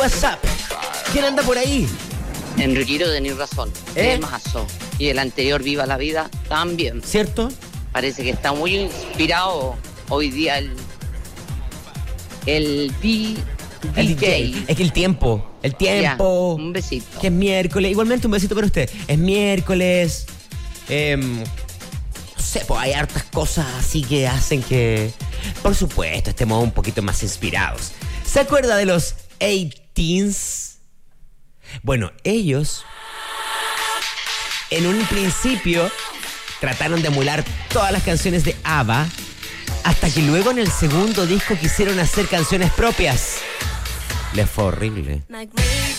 WhatsApp. ¿Quién anda por ahí? Enriquito, tenés razón. Mazo. Y el anterior, Viva la Vida, también. ¿Cierto? Parece que está muy inspirado hoy día el DJ. Es que el tiempo. Ya, un besito. Que es miércoles. Igualmente un besito para usted. Es miércoles. No sé, pues hay hartas cosas así que hacen que, por supuesto, estemos un poquito más inspirados. ¿Se acuerda de los 18s? Bueno, ellos en un principio trataron de emular todas las canciones de ABBA, hasta que luego en el segundo disco quisieron hacer canciones propias. Les fue horrible.